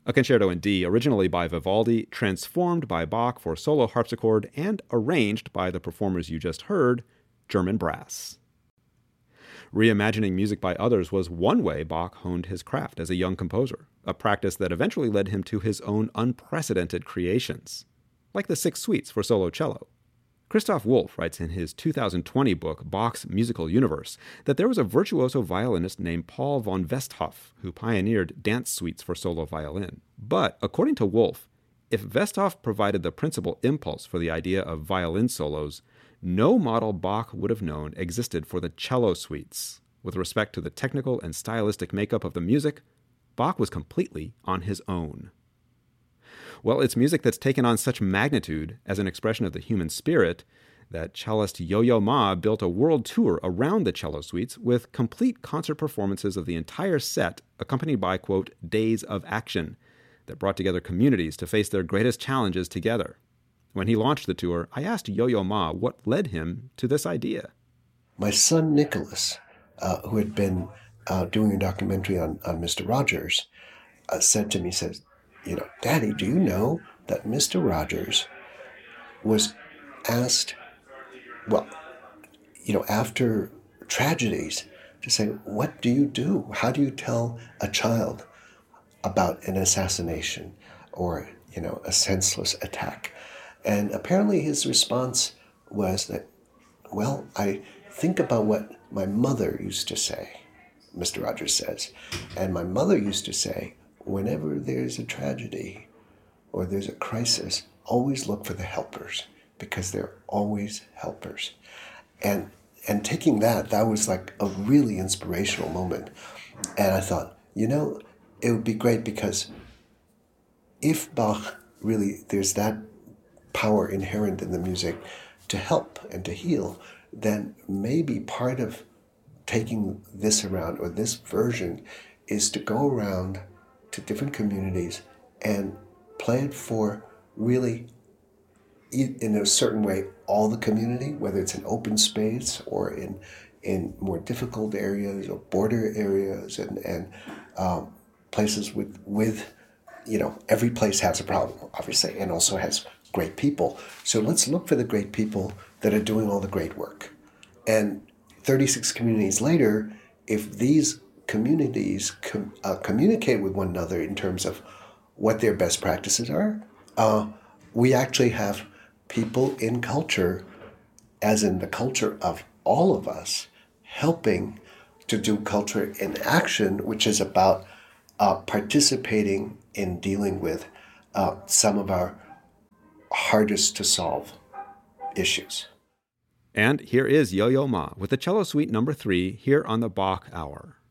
a concerto in D originally by Vivaldi, transformed by Bach for solo harpsichord, and arranged by the performers you just heard, German brass. Reimagining music by others was one way Bach honed his craft as a young composer, a practice that eventually led him to his own unprecedented creations, like the Six Suites for solo cello. Christoph Wolff writes in his 2020 book, Bach's Musical Universe, that there was a virtuoso violinist named Paul von Westhoff who pioneered dance suites for solo violin. But, according to Wolff, if Westhoff provided the principal impulse for the idea of violin solos, no model Bach would have known existed for the cello suites. With respect to the technical and stylistic makeup of the music, Bach was completely on his own. Well, it's music that's taken on such magnitude as an expression of the human spirit that cellist Yo-Yo Ma built a world tour around the cello suites with complete concert performances of the entire set, accompanied by, quote, days of action, that brought together communities to face their greatest challenges together. When he launched the tour, I asked Yo-Yo Ma what led him to this idea. My son Nicholas, who had been doing a documentary on Mr. Rogers, said to me, says, Daddy, do you know that Mr. Rogers was asked, after tragedies, to say, what do you do? How do you tell a child about an assassination or, a senseless attack? And apparently his response was that, I think about what my mother used to say, Mr. Rogers says. And my mother used to say, whenever there's a tragedy or there's a crisis, always look for the helpers, because they're always helpers. And taking that was like a really inspirational moment. And I thought, it would be great, because if Bach really, there's that power inherent in the music to help and to heal, then maybe part of taking this around, or this version, is to go around to different communities and play it for really, in a certain way, all the community, whether it's in open space or in more difficult areas or border areas and places with every place has a problem, obviously, and also has great people. So let's look for the great people that are doing all the great work. And 36 communities later, if these communities communicate with one another in terms of what their best practices are, we actually have people in culture, as in the culture of all of us, helping to do culture in action, which is about participating in dealing with some of our hardest to solve issues. And here is Yo-Yo Ma with the Cello Suite No. 3 here on the Bach Hour.